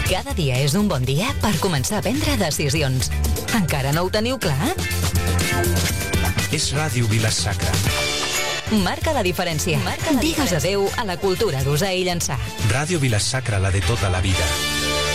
Cada dia és un bon dia per començar a prendre decisions. Encara no ho teniu clar? És Ràdio Vila-sacra. Marca la diferència. Digues adeu a la cultura d'usar i llançar. Ràdio Vila-sacra, la de tota la vida.